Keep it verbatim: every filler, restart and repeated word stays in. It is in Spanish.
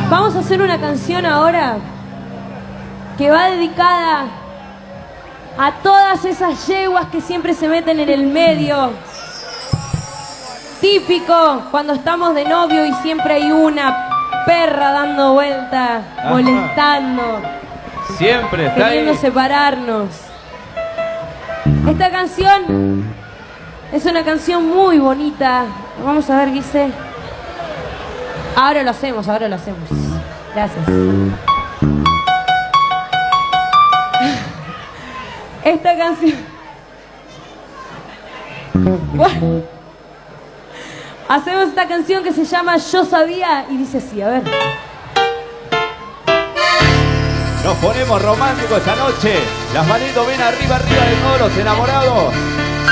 Vamos a hacer una canción ahora que va dedicada a todas esas yeguas que siempre se meten en el medio. Típico cuando estamos de novio y siempre hay una perra dando vuelta, molestando, siempre está queriendo ahí. separarnos. Esta canción es una canción muy bonita. Vamos a ver, Guise. Ahora lo hacemos, ahora lo hacemos. Gracias. Esta canción... Bueno, hacemos esta canción que se llama Yo Sabía y dice así, a ver. Nos ponemos románticos esta noche. Las manitos ven arriba, arriba de todos los enamorados.